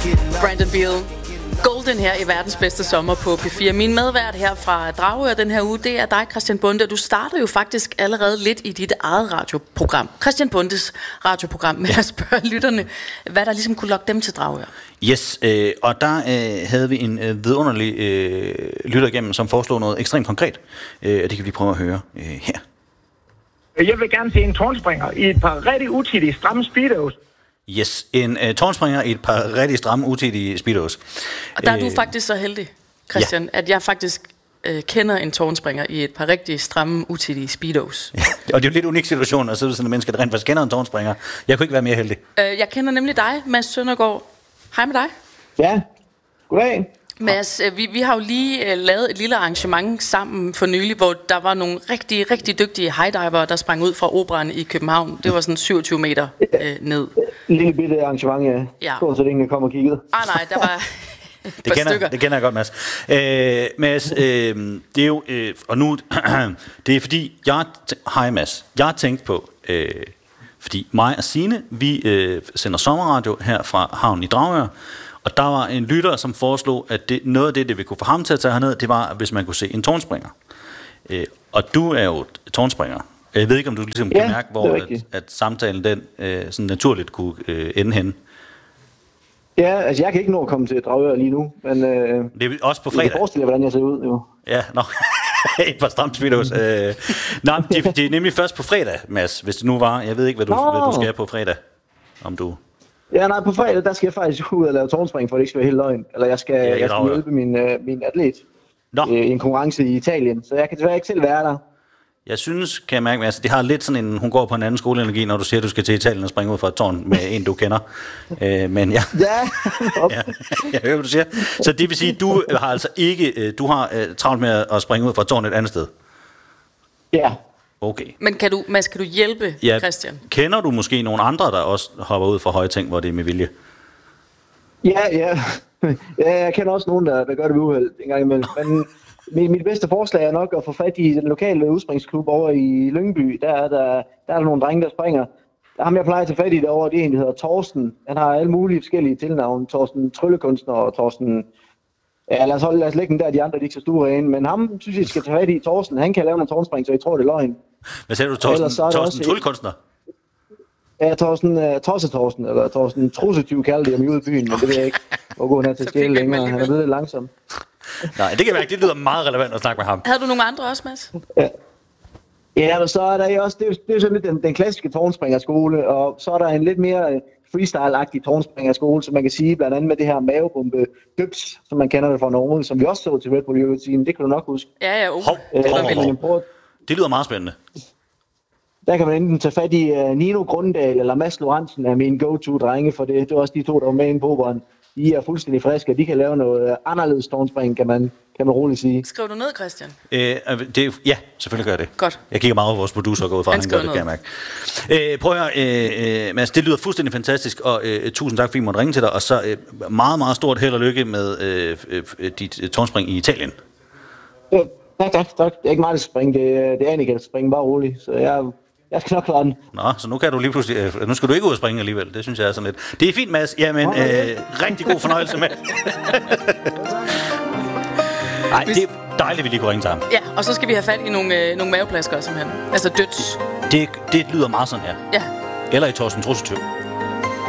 Brandon Beal. Golden her i verdens bedste sommer på P4. Min medvært her fra Dragør den her uge, det er dig, Christian Bonde. Du starter jo faktisk allerede lidt i dit eget radioprogram. Christian Bondes radioprogram med at spørge lytterne, hvad der ligesom kunne lokke dem til Dragør. Yes, og der havde vi en vidunderlig lytter igennem, som foreslog noget ekstremt konkret. Og det kan vi prøve at høre her. Jeg vil gerne se en tårnspringer i et par rigtig utidige stramme speedos. Yes, en tårnspringer i et par rigtig stramme, utidige speedos. Og der er du faktisk så heldig, Christian, at jeg faktisk kender en tårnspringer i et par rigtig stramme, utidige speedos. Ja, og det er jo en lidt unik situation at sidde sådan en menneske, der rent faktisk kender en tårnspringer. Jeg kunne ikke være mere heldig. Jeg kender nemlig dig, Mads Søndergaard. Hej med dig. Ja, goddag. Mads, vi har jo lige lavet et lille arrangement sammen for nylig, hvor der var nogle rigtig, rigtig dygtige highdiver, der sprang ud fra Operan i København. Det var sådan 27 meter ned. En lille bitte arrangement, ja. Stort set ingen der kom og kiggede. Nej, der var det kender jeg godt, Mads. Mads, det er jo, og nu, det er fordi, hej Mads, jeg har tænkt på, fordi mig og Signe, vi sender sommerradio her fra havnen i Dragør, og der var en lytter, som foreslog, at noget af det vi kunne få ham til at tage herned, det var, hvis man kunne se en tårnspringer. Og du er jo tårnspringer. Jeg ved ikke, om du ligesom kan mærke, hvor at samtalen den sådan naturligt kunne ende henne. Ja, altså jeg kan ikke nå at komme til Dragør lige nu, men det er også på fredag. Jeg kan forestille, hvordan jeg ser ud, jo. Ja, et par stramt speedos. Nej, det er nemlig først på fredag, Mads, hvis det nu var. Jeg ved ikke, hvad du skal på fredag, om du... Ja, nej, på fredag, der skal jeg faktisk ud og lave tårnspring, for det ikke skal være helt løgn. Eller jeg skal hjælpe min atlet i en konkurrence i Italien, så jeg kan desværre ikke selv være der. Jeg synes, kan jeg mærke, altså, det har lidt sådan en, hun går på en anden skoleenergi, når du siger, at du skal til Italien og springe ud fra et tårn med en, du kender. Men ja. Jeg hører, hvad du siger. Så det vil sige, at du har altså ikke, du har travlt med at springe ud fra et tårn et andet sted? Ja. Okay. Men Mads, kan du hjælpe Christian? Kender du måske nogle andre, der også hopper ud fra høje ting, hvor det er med vilje? Ja, jeg kender også nogen, der gør det med uheld en gang imellem. Men mit bedste forslag er nok at få fat i den lokale udspringsklub over i Lyngby. Der er nogle drenge, der springer. Ham jeg plejer at tage fat i derovre, det er en, der hedder Torsten. Han har alle mulige forskellige tilnavne. Torsten Tryllekunstner og Torsten... Ja, lad os lægge den der, de andre de er ikke så store ene. Men ham synes jeg skal tage fat i. Torsten, han kan lave en tårnspring, så jeg tror det er løgn. Hvad sagde du, Torsten Tryllekunstner? Ja, Torsten, eller Torsten Trussetyv kalder de ham ude i byen, men det ved jeg ikke, hvor god han er til at stjæle længere. Han er blevet lidt langsom. Nej, det kan være, det lyder meget relevant at snakke med ham. Havde du nogle andre også, Mads? Ja, og så er der også, det er sådan lidt den klassiske tårnspringerskole, og så er der en lidt mere freestyle-agtig tårnspringerskole, som man kan sige, blandt andet med det her mavebombe dyps, som man kender det fra Norge, som vi også så til Red Bull European. Det kan du nok huske. Ja. Det lyder meget spændende. Der kan man enten tage fat i Nino Grundal eller Mads Lorentzen er min go-to-drenge, for det er også de to, der var med inde på Operen. De er fuldstændig friske, og de kan lave noget anderledes tårnspring, kan man roligt sige. Skriv du ned, Christian? Ja, selvfølgelig gør jeg det. Godt. Jeg kigger meget over vores producer og går ud fra, han gør det, kan jeg mærke. Prøv at høre, Mads, det lyder fuldstændig fantastisk, og tusind tak, fordi vi måtte ringe til dig, og så meget, meget stort held og lykke med dit tårnspring i Italien. Tak. Det er ikke mig, der springe, det er Annika, der springer bare roligt, så jeg skal nok klare den. Nå, så nu kan du lige pludselig... Nu skal du ikke ud og springe alligevel. Det synes jeg er sådan lidt... Det er fint, Mads. Jamen, rigtig god fornøjelse med. Nej, det er dejligt, vi lige kunne ringe til ham. Ja, og så skal vi have fat i nogle maveplasker simpelthen. Altså døds. Det lyder meget sådan her. Ja. Eller i Torsten Trussetyv.